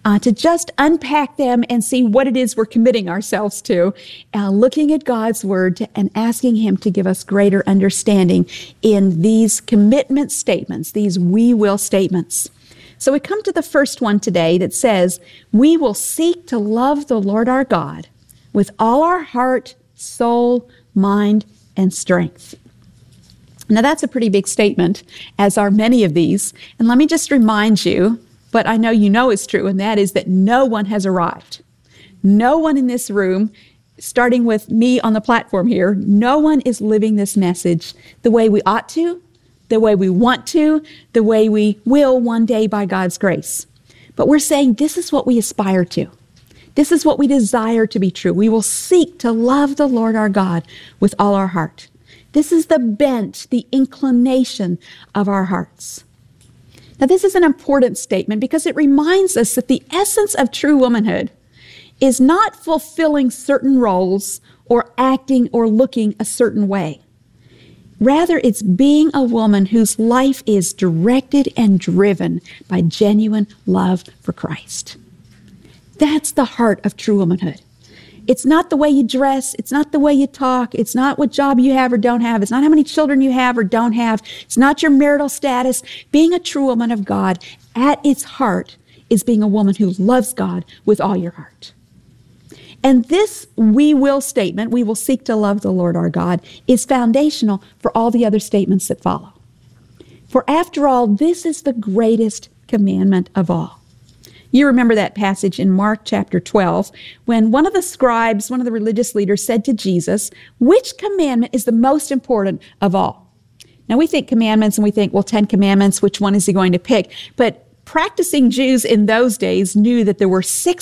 to just unpack them and see what it is we're committing ourselves to, looking at God's Word and asking Him to give us greater understanding in these commitment statements, these we will statements. So we come to the first one today that says, we will seek to love the Lord our God with all our heart, soul, mind, and strength. Now that's a pretty big statement, as are many of these. And let me just remind you, what I know you know is true, and that is that no one has arrived. No one in this room, starting with me on the platform here, no one is living this message the way we ought to, the way we want to, the way we will one day by God's grace. But we're saying this is what we aspire to. This is what we desire to be true. We will seek to love the Lord our God with all our heart. This is the bent, the inclination of our hearts. Now, this is an important statement because it reminds us that the essence of true womanhood is not fulfilling certain roles or acting or looking a certain way. Rather, it's being a woman whose life is directed and driven by genuine love for Christ. That's the heart of true womanhood. It's not the way you dress. It's not the way you talk. It's not what job you have or don't have. It's not how many children you have or don't have. It's not your marital status. Being a true woman of God at its heart is being a woman who loves God with all your heart. And this we will statement, we will seek to love the Lord our God, is foundational for all the other statements that follow. For after all, this is the greatest commandment of all. You remember that passage in Mark chapter 12, when one of the scribes, one of the religious leaders, said to Jesus, which commandment is the most important of all? Now we think commandments and we think, well, 10 commandments, which one is he going to pick? But practicing Jews in those days knew that there were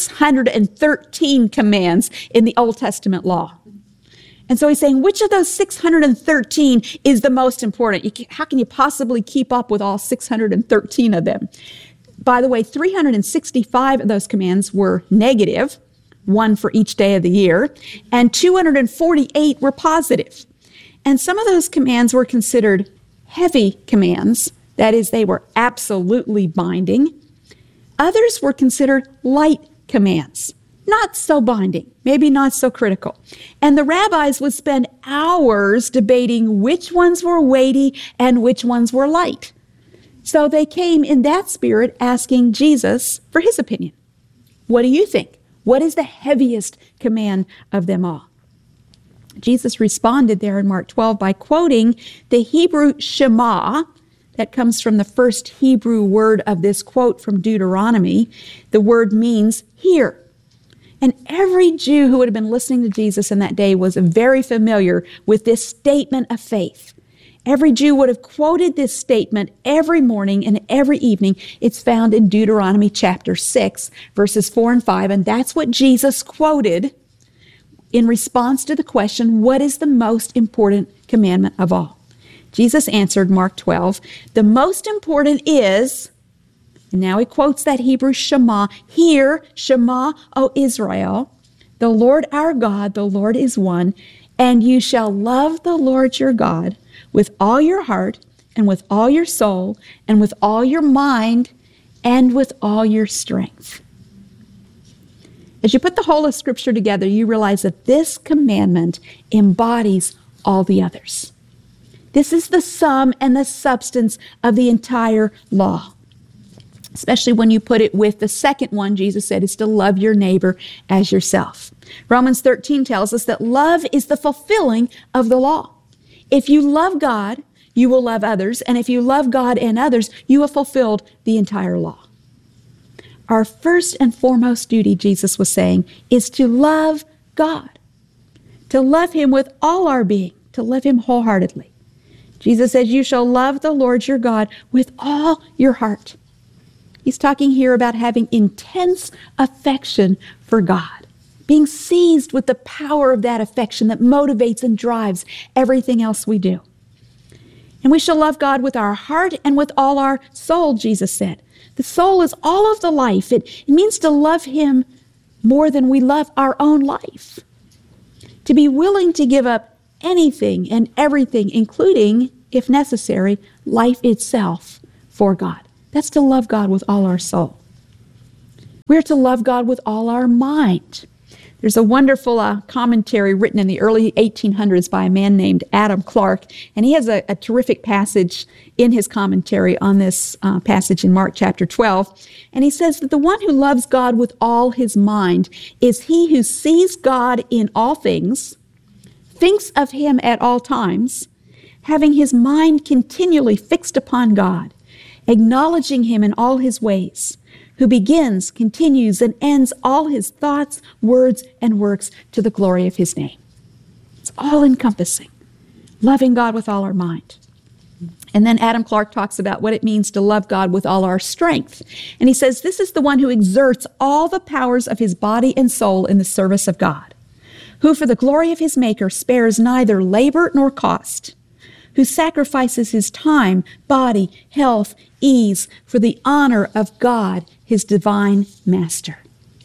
613 commands in the Old Testament law. And so he's saying, which of those 613 is the most important? How can you possibly keep up with all 613 of them? By the way, 365 of those commands were negative, one for each day of the year, and 248 were positive. And some of those commands were considered heavy commands. That is, they were absolutely binding. Others were considered light commands, not so binding, maybe not so critical. And the rabbis would spend hours debating which ones were weighty and which ones were light. So they came in that spirit asking Jesus for his opinion. What do you think? What is the heaviest command of them all? Jesus responded there in Mark 12 by quoting the Hebrew Shema. That comes from the first Hebrew word of this quote from Deuteronomy. The word means hear. And every Jew who would have been listening to Jesus in that day was very familiar with this statement of faith. Every Jew would have quoted this statement every morning and every evening. It's found in Deuteronomy chapter 6, verses 4 and 5. And that's what Jesus quoted in response to the question, what is the most important commandment of all? Jesus answered, Mark 12, the most important is, and now he quotes that Hebrew Shema, hear, Shema, O Israel, the Lord our God, the Lord is one, and you shall love the Lord your God with all your heart and with all your soul and with all your mind and with all your strength. As you put the whole of Scripture together, you realize that this commandment embodies all the others. This is the sum and the substance of the entire law, especially when you put it with the second one Jesus said is to love your neighbor as yourself. Romans 13 tells us that love is the fulfilling of the law. If you love God, you will love others, and if you love God and others, you have fulfilled the entire law. Our first and foremost duty, Jesus was saying, is to love God, to love Him with all our being, to love Him wholeheartedly. Jesus says, you shall love the Lord your God with all your heart. He's talking here about having intense affection for God, being seized with the power of that affection that motivates and drives everything else we do. And we shall love God with our heart and with all our soul, Jesus said. The soul is all of the life. It means to love Him more than we love our own life. To be willing to give up anything and everything, including, if necessary, life itself for God. That's to love God with all our soul. We're to love God with all our mind. There's a wonderful commentary written in the early 1800s by a man named Adam Clarke, and he has a terrific passage in his commentary on this passage in Mark chapter 12. And he says that the one who loves God with all his mind is he who sees God in all things, thinks of him at all times, having his mind continually fixed upon God, acknowledging him in all his ways, who begins, continues, and ends all his thoughts, words, and works to the glory of his name. It's all encompassing, loving God with all our mind. And then Adam Clarke talks about what it means to love God with all our strength. And he says, this is the one who exerts all the powers of his body and soul in the service of God, who for the glory of his Maker spares neither labor nor cost, who sacrifices his time, body, health, ease for the honor of God, his divine master.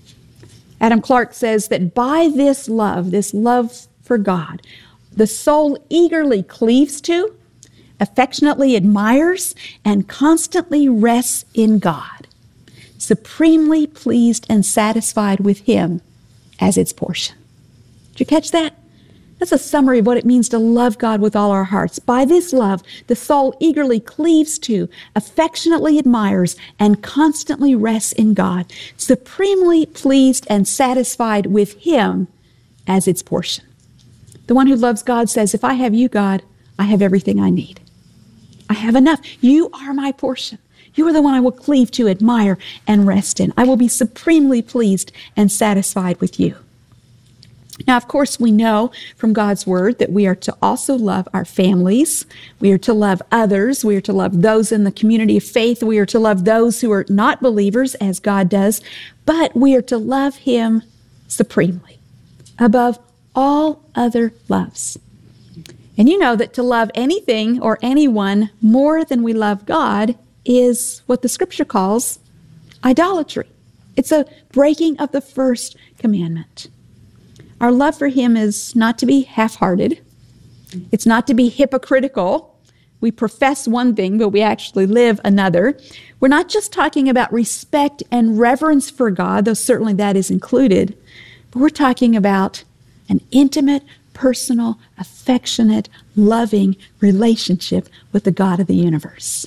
Adam Clarke says that by this love for God, the soul eagerly cleaves to, affectionately admires, and constantly rests in God, supremely pleased and satisfied with him as its portion. Did you catch that? That's a summary of what it means to love God with all our hearts. By this love, the soul eagerly cleaves to, affectionately admires, and constantly rests in God, supremely pleased and satisfied with him as its portion. The one who loves God says, if I have you, God, I have everything I need. I have enough. You are my portion. You are the one I will cleave to, admire, and rest in. I will be supremely pleased and satisfied with you. Now, of course, we know from God's word that we are to also love our families. We are to love others. We are to love those in the community of faith. We are to love those who are not believers as God does. But we are to love him supremely, above all other loves. And you know that to love anything or anyone more than we love God is what the scripture calls idolatry. It's a breaking of the first commandment. Our love for him is not to be half-hearted. It's not to be hypocritical. We profess one thing, but we actually live another. We're not just talking about respect and reverence for God, though certainly that is included, but we're talking about an intimate, personal, affectionate, loving relationship with the God of the universe.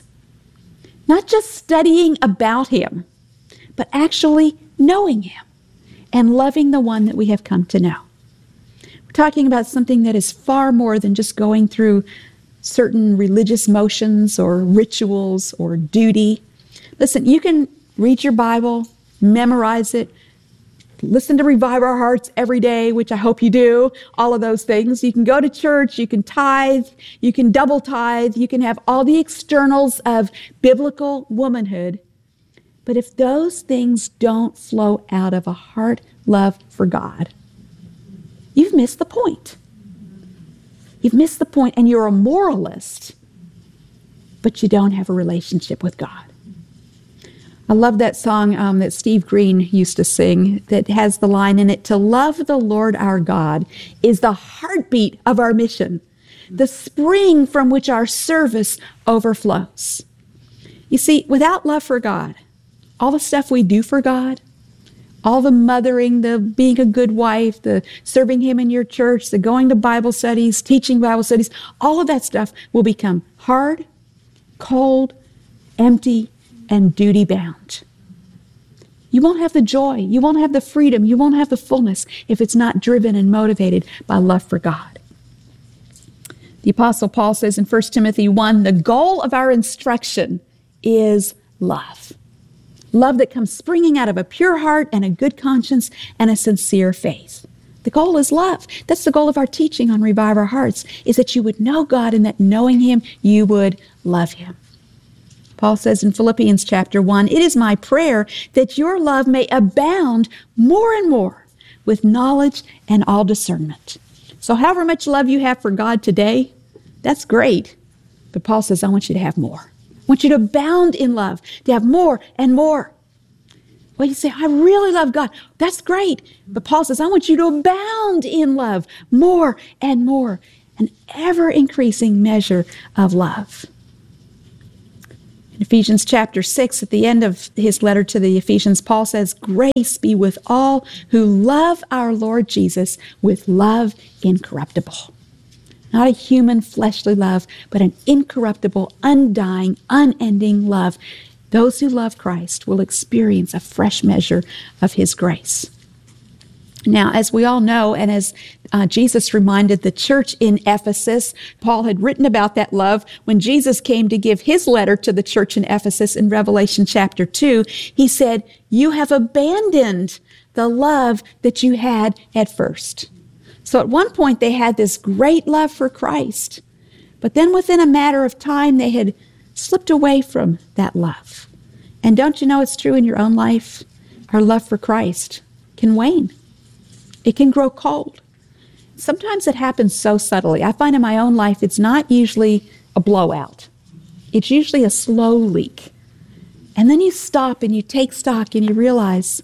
Not just studying about him, but actually knowing him and loving the one that we have come to know. We're talking about something that is far more than just going through certain religious motions or rituals or duty. Listen, you can read your Bible, memorize it, listen to Revive Our Hearts every day, which I hope you do, all of those things. You can go to church, you can tithe, you can double tithe, you can have all the externals of biblical womanhood. But if those things don't flow out of a heart love for God, you've missed the point. You've missed the point, and you're a moralist, but you don't have a relationship with God. I love that song that Steve Green used to sing that has the line in it, to love the Lord our God is the heartbeat of our mission, the spring from which our service overflows. You see, without love for God, all the stuff we do for God, all the mothering, the being a good wife, the serving him in your church, the going to Bible studies, teaching Bible studies, all of that stuff will become hard, cold, empty, and duty-bound. You won't have the joy, you won't have the freedom, you won't have the fullness if it's not driven and motivated by love for God. The Apostle Paul says in 1 Timothy 1, the goal of our instruction is love. Love that comes springing out of a pure heart and a good conscience and a sincere faith. The goal is love. That's the goal of our teaching on Revive Our Hearts, is that you would know God and that knowing him, you would love him. Paul says in Philippians chapter 1, it is my prayer that your love may abound more and more with knowledge and all discernment. So however much love you have for God today, that's great. But Paul says, I want you to have more. I want you to abound in love, to have more and more. Well, you say, I really love God. That's great. But Paul says, I want you to abound in love, more and more, an ever-increasing measure of love. Ephesians chapter 6, at the end of his letter to the Ephesians, Paul says, "Grace be with all who love our Lord Jesus with love incorruptible." Not a human fleshly love, but an incorruptible, undying, unending love. Those who love Christ will experience a fresh measure of his grace. Now, as we all know, and as Jesus reminded the church in Ephesus, Paul had written about that love when Jesus came to give his letter to the church in Ephesus in Revelation chapter 2. He said, "You have abandoned the love that you had at first." So at one point they had this great love for Christ, but then within a matter of time they had slipped away from that love. And don't you know it's true in your own life? Our love for Christ can wane. It can grow cold. Sometimes it happens so subtly. I find in my own life it's not usually a blowout. It's usually a slow leak. And then you stop and you take stock and you realize,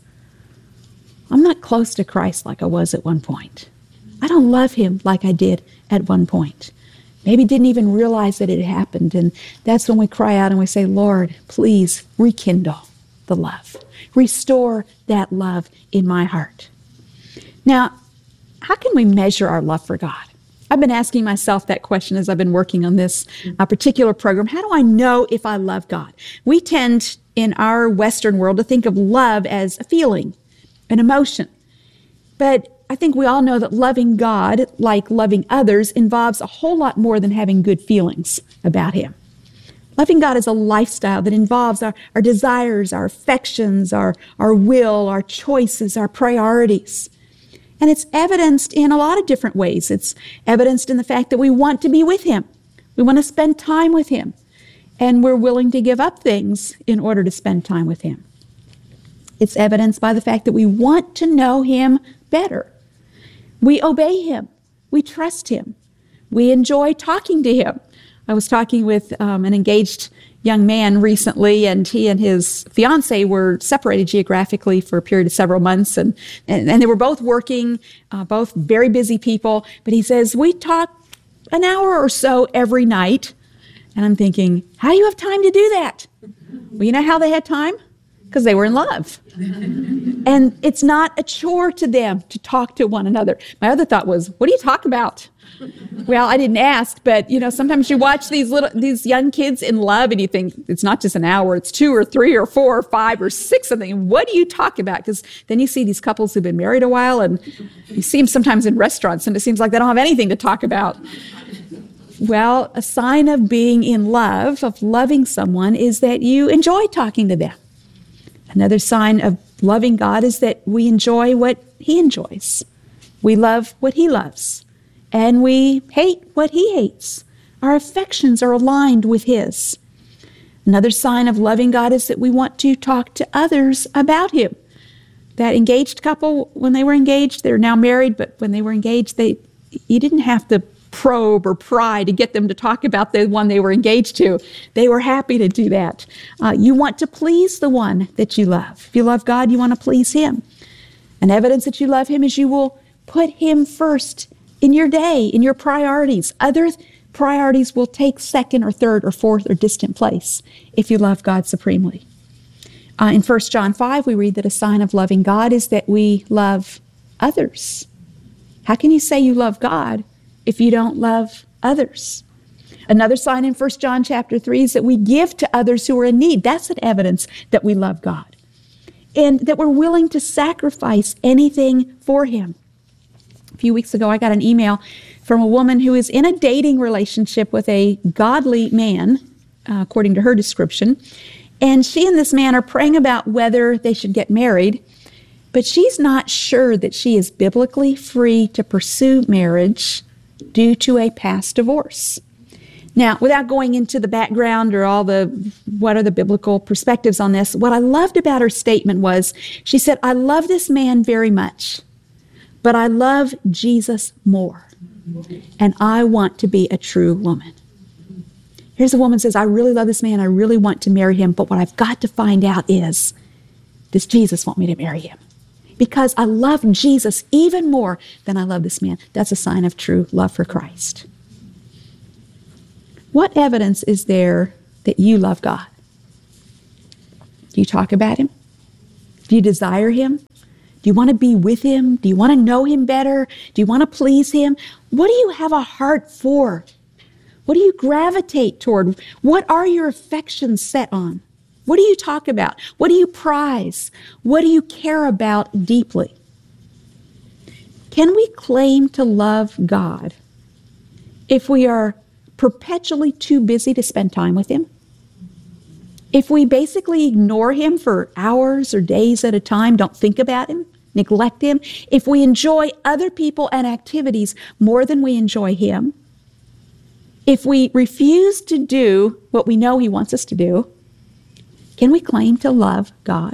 I'm not close to Christ like I was at one point. I don't love him like I did at one point. Maybe didn't even realize that it had happened. And that's when we cry out and we say, "Lord, please rekindle the love. Restore that love in my heart." Now, how can we measure our love for God? I've been asking myself that question as I've been working on this particular program. How do I know if I love God? We tend in our Western world to think of love as a feeling, an emotion. But I think we all know that loving God, like loving others, involves a whole lot more than having good feelings about him. Loving God is a lifestyle that involves our desires, our affections, our will, our choices, our priorities. And it's evidenced in a lot of different ways. It's evidenced in the fact that we want to be with him. We want to spend time with him. And we're willing to give up things in order to spend time with him. It's evidenced by the fact that we want to know him better. We obey him. We trust him. We enjoy talking to him. I was talking with an engaged young man recently, and he and his fiancée were separated geographically for a period of several months, and they were both working, both very busy people. But he says, "We talk an hour or so every night." And I'm thinking, how do you have time to do that? Well, you know how they had time? Because they were in love. And it's not a chore to them to talk to one another. My other thought was, what do you talk about? Well, I didn't ask, but sometimes you watch these young kids in love and you think it's not just an hour, it's 2 or 3 or 4 or 5 or 6 something. What do you talk about? Because then you see these couples who've been married a while and you see them sometimes in restaurants and it seems like they don't have anything to talk about. Well, a sign of being in love, of loving someone, is that you enjoy talking to them. Another sign of loving God is that we enjoy what he enjoys. We love what he loves. And we hate what he hates. Our affections are aligned with his. Another sign of loving God is that we want to talk to others about him. That engaged couple, when they were engaged, they're now married, but when they were engaged, you didn't have to probe or pry to get them to talk about the one they were engaged to. They were happy to do that. You want to please the one that you love. If you love God, you want to please him. And evidence that you love him is you will put him first in your day, in your priorities. Other priorities will take second or third or fourth or distant place if you love God supremely. In 1 John 5, we read that a sign of loving God is that we love others. How can you say you love God if you don't love others? Another sign in 1 John chapter 3 is that we give to others who are in need. That's an evidence that we love God and that we're willing to sacrifice anything for him. A few weeks ago, I got an email from a woman who is in a dating relationship with a godly man, according to her description. And she and this man are praying about whether they should get married, but she's not sure that she is biblically free to pursue marriage due to a past divorce. Now, without going into the background or what are the biblical perspectives on this, what I loved about her statement was, she said, "I love this man very much, but I love Jesus more, and I want to be a true woman." Here's a woman who says, "I really love this man, I really want to marry him, but what I've got to find out is, does Jesus want me to marry him? Because I love Jesus even more than I love this man." That's a sign of true love for Christ. What evidence is there that you love God? Do you talk about him? Do you desire him? Do you want to be with him? Do you want to know him better? Do you want to please him? What do you have a heart for? What do you gravitate toward? What are your affections set on? What do you talk about? What do you prize? What do you care about deeply? Can we claim to love God if we are perpetually too busy to spend time with him? If we basically ignore him for hours or days at a time, don't think about him, neglect him, if we enjoy other people and activities more than we enjoy him, if we refuse to do what we know he wants us to do, can we claim to love God?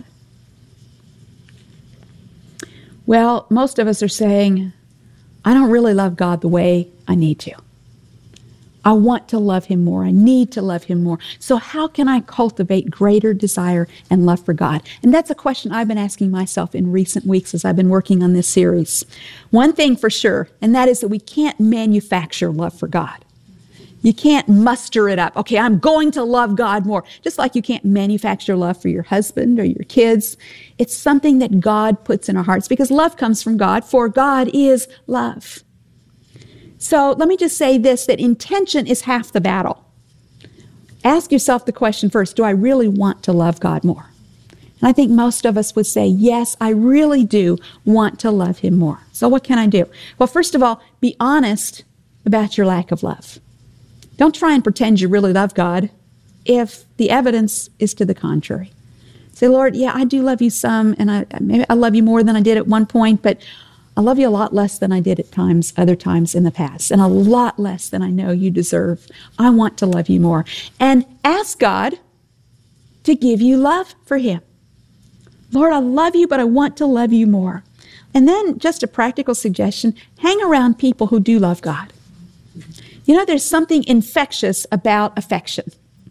Well, most of us are saying, I don't really love God the way I need to. I want to love him more. I need to love him more. So how can I cultivate greater desire and love for God? And that's a question I've been asking myself in recent weeks as I've been working on this series. One thing for sure, and that is that we can't manufacture love for God. You can't muster it up. Okay, I'm going to love God more. Just like you can't manufacture love for your husband or your kids. It's something that God puts in our hearts because love comes from God, for God is love. So let me just say this, that intention is half the battle. Ask yourself the question first, do I really want to love God more? And I think most of us would say, yes, I really do want to love him more. So what can I do? Well, first of all, be honest about your lack of love. Don't try and pretend you really love God if the evidence is to the contrary. Say, Lord, yeah, I do love you some, and maybe I love you more than I did at one point, but I love you a lot less than I did at other times in the past, and a lot less than I know you deserve. I want to love you more. And ask God to give you love for him. Lord, I love you, but I want to love you more. And then just a practical suggestion, hang around people who do love God. You know, there's something infectious about affection.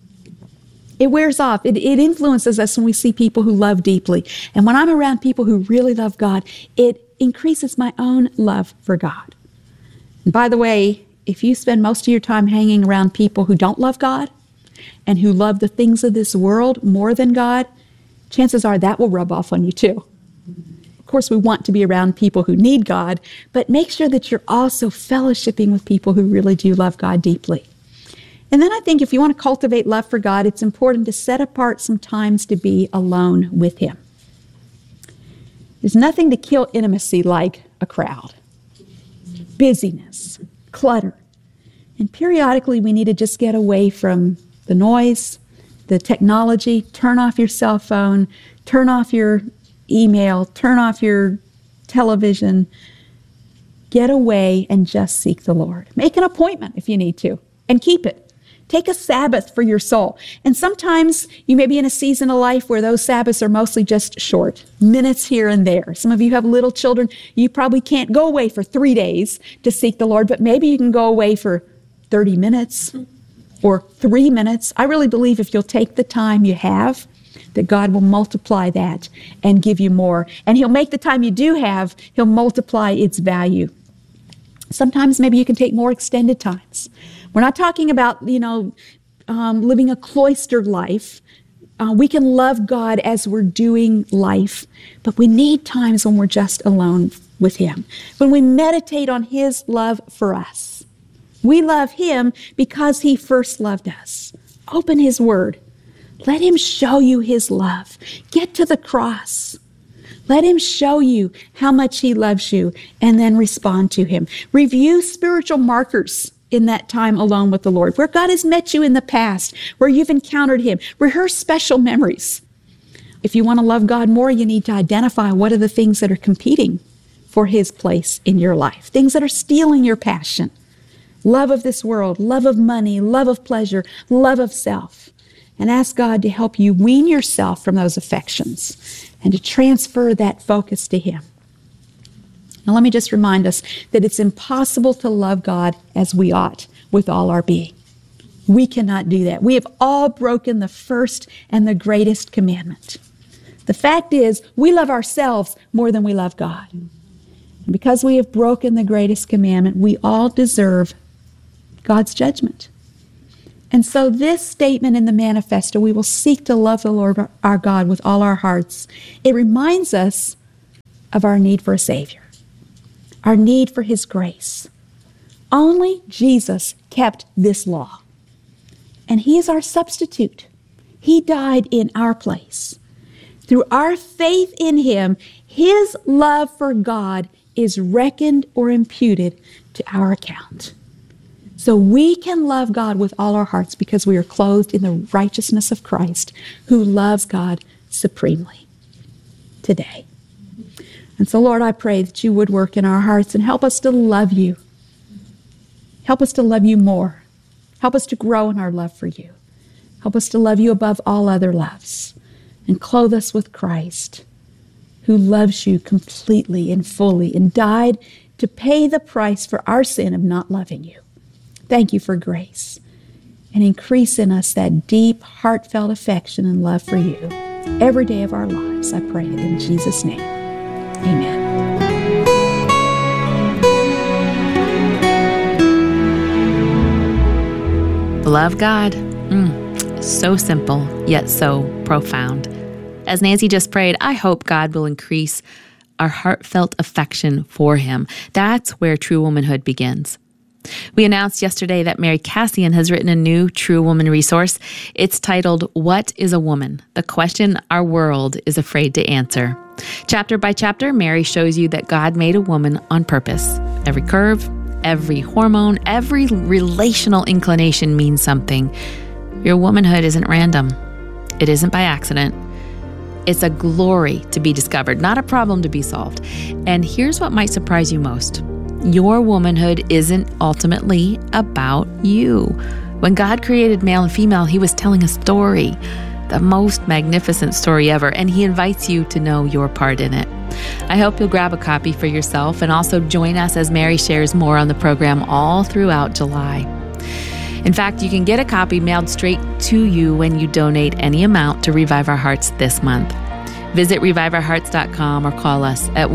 It wears off. It influences us when we see people who love deeply. And when I'm around people who really love God, it increases my own love for God. And by the way, if you spend most of your time hanging around people who don't love God and who love the things of this world more than God, chances are that will rub off on you too. Of course, we want to be around people who need God, but make sure that you're also fellowshipping with people who really do love God deeply. And then I think if you want to cultivate love for God, it's important to set apart some times to be alone with him. There's nothing to kill intimacy like a crowd, busyness, clutter. And periodically we need to just get away from the noise, the technology, turn off your cell phone, turn off your email, turn off your television. Get away and just seek the Lord. Make an appointment if you need to, and keep it. Take a Sabbath for your soul. And sometimes you may be in a season of life where those Sabbaths are mostly just short, minutes here and there. Some of you have little children. You probably can't go away for 3 days to seek the Lord, but maybe you can go away for 30 minutes or 3 minutes. I really believe if you'll take the time you have, that God will multiply that and give you more. And he'll make the time you do have, he'll multiply its value. Sometimes maybe you can take more extended times. We're not talking about, living a cloistered life. We can love God as we're doing life, but we need times when we're just alone with him. When we meditate on his love for us. We love him because he first loved us. Open his word. Let him show you his love. Get to the cross. Let him show you how much he loves you and then respond to him. Review spiritual markers in that time alone with the Lord, where God has met you in the past, where you've encountered him. Rehearse special memories. If you want to love God more, you need to identify what are the things that are competing for his place in your life, things that are stealing your passion. Love of this world, love of money, love of pleasure, love of self. And ask God to help you wean yourself from those affections and to transfer that focus to him. Now let me just remind us that it's impossible to love God as we ought with all our being. We cannot do that. We have all broken the first and the greatest commandment. The fact is, we love ourselves more than we love God. And because we have broken the greatest commandment, we all deserve God's judgment. And so this statement in the manifesto, we will seek to love the Lord our God with all our hearts. It reminds us of our need for a Savior, our need for His grace. Only Jesus kept this law. And He is our substitute. He died in our place. Through our faith in Him, His love for God is reckoned or imputed to our account. So we can love God with all our hearts because we are clothed in the righteousness of Christ, who loves God supremely today. And so, Lord, I pray that you would work in our hearts and help us to love you. Help us to love you more. Help us to grow in our love for you. Help us to love you above all other loves and clothe us with Christ, who loves you completely and fully and died to pay the price for our sin of not loving you. Thank you for grace, and increase in us that deep, heartfelt affection and love for you every day of our lives. I pray it in Jesus' name. Amen. Love God. So simple, yet so profound. As Nancy just prayed, I hope God will increase our heartfelt affection for Him. That's where true womanhood begins. We announced yesterday that Mary Cassian has written a new True Woman resource. It's titled, What is a Woman? The question our world is afraid to answer. Chapter by chapter, Mary shows you that God made a woman on purpose. Every curve, every hormone, every relational inclination means something. Your womanhood isn't random. It isn't by accident. It's a glory to be discovered, not a problem to be solved. And here's what might surprise you most. Your womanhood isn't ultimately about you. When God created male and female, He was telling a story, the most magnificent story ever, and He invites you to know your part in it. I hope you'll grab a copy for yourself and also join us as Mary shares more on the program all throughout July. In fact, you can get a copy mailed straight to you when you donate any amount to Revive Our Hearts this month. Visit reviveourhearts.com or call us at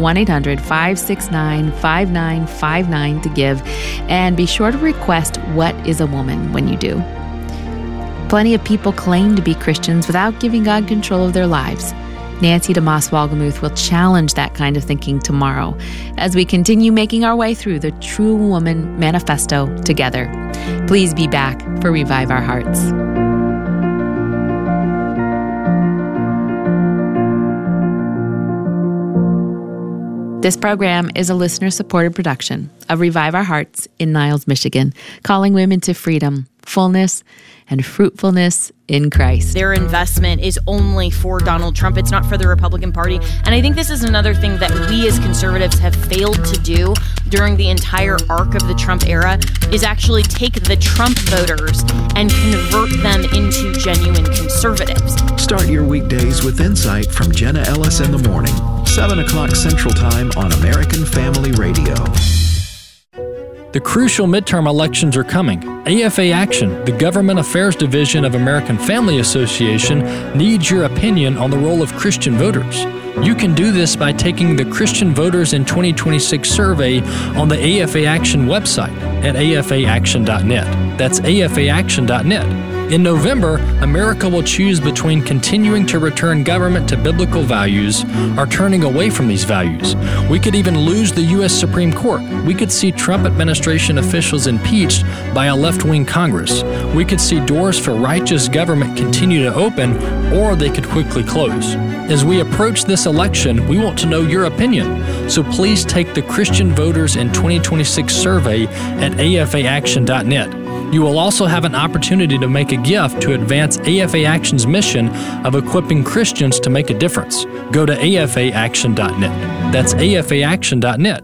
1-800-569-5959 to give, and be sure to request What is a Woman when you do. Plenty of people claim to be Christians without giving God control of their lives. Nancy DeMoss Wolgemuth will challenge that kind of thinking tomorrow as we continue making our way through the True Woman Manifesto together. Please be back for Revive Our Hearts. This program is a listener-supported production of Revive Our Hearts in Niles, Michigan, calling women to freedom, fullness, and fruitfulness in Christ. Their investment is only for Donald Trump. It's not for the Republican Party. And I think this is another thing that we as conservatives have failed to do during the entire arc of the Trump era is actually take the Trump voters and convert them into genuine conservatives. Start your weekdays with insight from Jenna Ellis in the morning, 7 o'clock Central Time on American Family Radio. The crucial midterm elections are coming. AFA Action, the Government Affairs Division of American Family Association, needs your opinion on the role of Christian voters. You can do this by taking the Christian Voters in 2026 survey on the AFA Action website at afaaction.net. That's afaaction.net. In November, America will choose between continuing to return government to biblical values or turning away from these values. We could even lose the U.S. Supreme Court. We could see Trump administration officials impeached by a left-wing Congress. We could see doors for righteous government continue to open, or they could quickly close. As we approach this election, we want to know your opinion. So please take the Christian Voters in 2026 survey at afaaction.net. You will also have an opportunity to make a gift to advance AFA Action's mission of equipping Christians to make a difference. Go to afaaction.net. That's afaaction.net.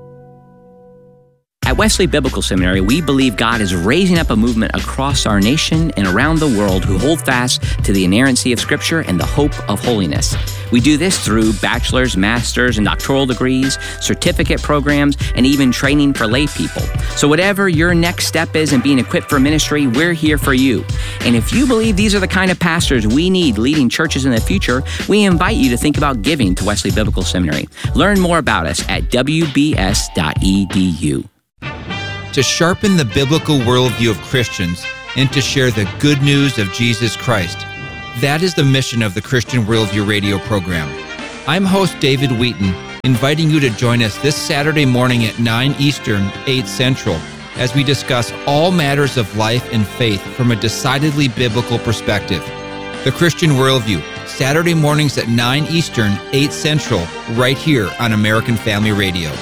At Wesley Biblical Seminary, we believe God is raising up a movement across our nation and around the world who hold fast to the inerrancy of Scripture and the hope of holiness. We do this through bachelor's, master's, and doctoral degrees, certificate programs, and even training for lay people. So whatever your next step is in being equipped for ministry, we're here for you. And if you believe these are the kind of pastors we need leading churches in the future, we invite you to think about giving to Wesley Biblical Seminary. Learn more about us at wbs.edu. To sharpen the biblical worldview of Christians, and to share the good news of Jesus Christ. That is the mission of the Christian Worldview radio program. I'm host David Wheaton, inviting you to join us this Saturday morning at 9 Eastern, 8 Central, as we discuss all matters of life and faith from a decidedly biblical perspective. The Christian Worldview, Saturday mornings at 9 Eastern, 8 Central, right here on American Family Radio.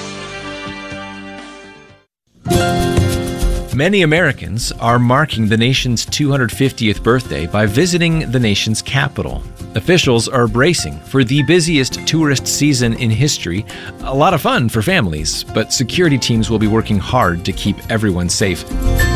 Many Americans are marking the nation's 250th birthday by visiting the nation's capital. Officials are bracing for the busiest tourist season in history. A lot of fun for families, but security teams will be working hard to keep everyone safe.